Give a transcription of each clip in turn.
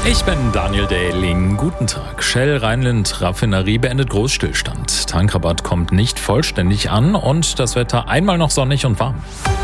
Ich bin Daniel Dehling. Guten Tag. Shell Rheinland Raffinerie beendet Großstillstand. Tankrabatt kommt nicht vollständig an und das Wetter einmal noch sonnig und warm.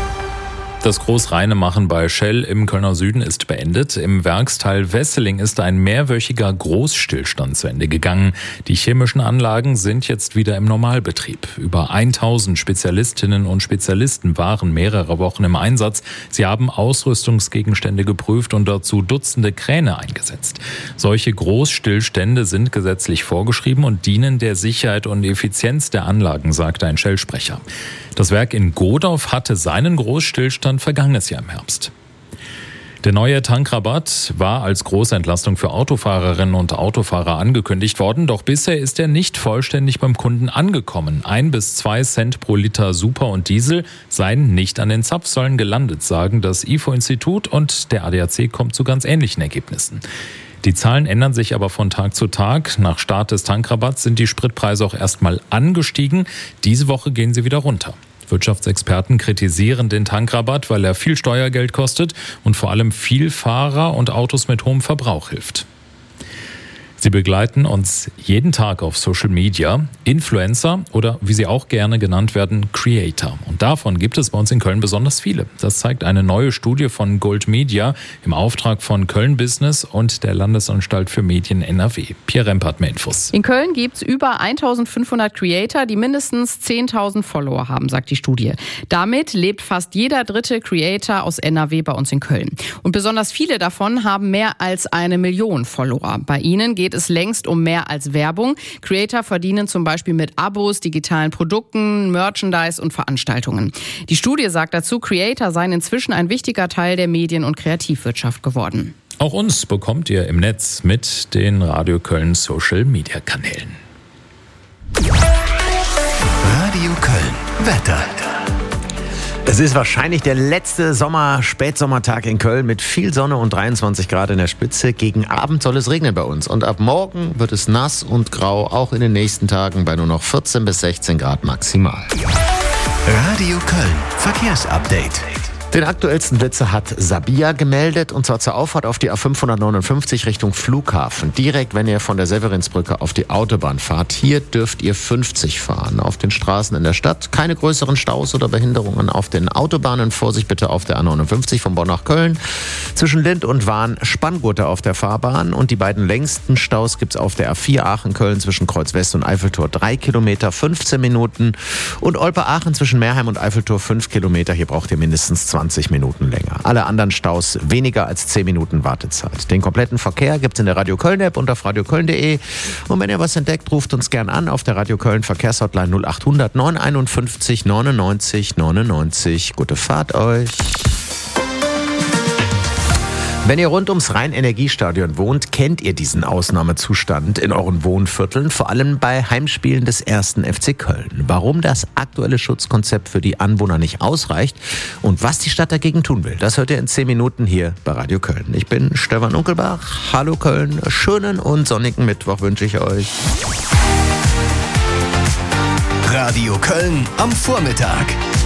Das Großreinemachen bei Shell im Kölner Süden ist beendet. Im Werksteil Wesseling ist ein mehrwöchiger Großstillstand zu Ende gegangen. Die chemischen Anlagen sind jetzt wieder im Normalbetrieb. Über 1000 Spezialistinnen und Spezialisten waren mehrere Wochen im Einsatz. Sie haben Ausrüstungsgegenstände geprüft und dazu Dutzende Kräne eingesetzt. Solche Großstillstände sind gesetzlich vorgeschrieben und dienen der Sicherheit und Effizienz der Anlagen, sagte ein Shell-Sprecher. Das Werk in Godorf hatte seinen Großstillstand vergangenes Jahr im Herbst. Der neue Tankrabatt war als große Entlastung für Autofahrerinnen und Autofahrer angekündigt worden, doch bisher ist er nicht vollständig beim Kunden angekommen. 1 bis 2 Cent pro Liter Super und Diesel seien nicht an den Zapfsäulen gelandet, sagen das IFO-Institut, und der ADAC kommt zu ganz ähnlichen Ergebnissen. Die Zahlen ändern sich aber von Tag zu Tag. Nach Start des Tankrabatts sind die Spritpreise auch erstmal angestiegen. Diese Woche gehen sie wieder runter. Wirtschaftsexperten kritisieren den Tankrabatt, weil er viel Steuergeld kostet und vor allem viel Fahrer und Autos mit hohem Verbrauch hilft. Sie begleiten uns jeden Tag auf Social Media, Influencer oder wie sie auch gerne genannt werden, Creator. Und davon gibt es bei uns in Köln besonders viele. Das zeigt eine neue Studie von Gold Media im Auftrag von Köln Business und der Landesanstalt für Medien NRW. Pierre Remp hat mehr Infos. In Köln gibt es über 1500 Creator, die mindestens 10.000 Follower haben, sagt die Studie. Damit lebt fast jeder dritte Creator aus NRW bei uns in Köln. Und besonders viele davon haben mehr als 1 Million Follower. Bei ihnen geht es längst um mehr als Werbung. Creator verdienen zum Beispiel mit Abos, digitalen Produkten, Merchandise und Veranstaltungen. Die Studie sagt dazu, Creator seien inzwischen ein wichtiger Teil der Medien- und Kreativwirtschaft geworden. Auch uns bekommt ihr im Netz mit den Radio Köln Social Media Kanälen. Radio Köln Wetter. Es ist wahrscheinlich der letzte Spätsommertag in Köln mit viel Sonne und 23 Grad in der Spitze. Gegen Abend soll es regnen bei uns. Und ab morgen wird es nass und grau, auch in den nächsten Tagen bei nur noch 14 bis 16 Grad maximal. Radio Köln Verkehrsupdate. Den aktuellsten Blitzer hat Sabia gemeldet, und zwar zur Auffahrt auf die A559 Richtung Flughafen. Direkt, wenn ihr von der Severinsbrücke auf die Autobahn fahrt. Hier dürft ihr 50 fahren. Auf den Straßen in der Stadt keine größeren Staus oder Behinderungen. Auf den Autobahnen Vorsicht bitte auf der A59 von Bonn nach Köln. Zwischen Lind und Wahn Spanngurte auf der Fahrbahn. Und die beiden längsten Staus gibt's auf der A4 Aachen-Köln zwischen Kreuz West und Eiffeltor 3 Kilometer, 15 Minuten. Und Olpe-Aachen zwischen Meerheim und Eiffeltor 5 Kilometer. Hier braucht ihr mindestens 20 Minuten länger. Alle anderen Staus weniger als 10 Minuten Wartezeit. Den kompletten Verkehr gibt's in der Radio Köln App und auf radioköln.de. Und wenn ihr was entdeckt, ruft uns gern an auf der Radio Köln Verkehrshotline 0800 951 99 99. Gute Fahrt euch. Wenn ihr rund ums Rhein-Energiestadion wohnt, kennt ihr diesen Ausnahmezustand in euren Wohnvierteln, vor allem bei Heimspielen des 1. FC Köln. Warum das aktuelle Schutzkonzept für die Anwohner nicht ausreicht und was die Stadt dagegen tun will, das hört ihr in 10 Minuten hier bei Radio Köln. Ich bin Stefan Unkelbach. Hallo Köln, schönen und sonnigen Mittwoch wünsche ich euch. Radio Köln am Vormittag.